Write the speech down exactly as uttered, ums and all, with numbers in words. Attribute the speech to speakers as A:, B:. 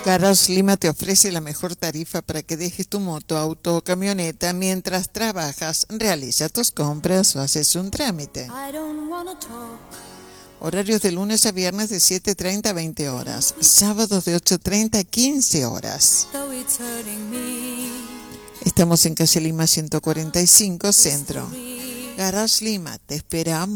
A: Garage Lima te ofrece la mejor tarifa para que dejes tu moto, auto o camioneta mientras trabajas, realiza tus compras o haces un trámite. Horarios de lunes a viernes de siete treinta a veinte horas, sábados de ocho treinta a quince horas. Estamos en calle Lima ciento cuarenta y cinco Centro. Garage Lima, te esperamos.